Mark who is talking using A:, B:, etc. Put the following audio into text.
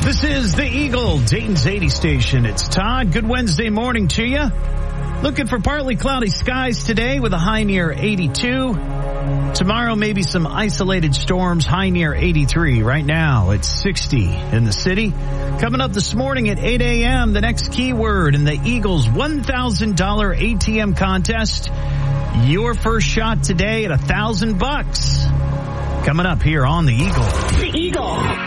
A: This is the Eagle, Dayton's 80 station. It's Todd. Good Wednesday morning to you. Looking for partly cloudy skies today with a high near 82. Tomorrow, maybe some isolated storms, high near 83. Right now, it's 60 in the city. Coming up this morning at 8 a.m., the next keyword in the Eagles $1,000 ATM contest. Your first shot today at $1,000. Coming up here on the Eagle.
B: The Eagle.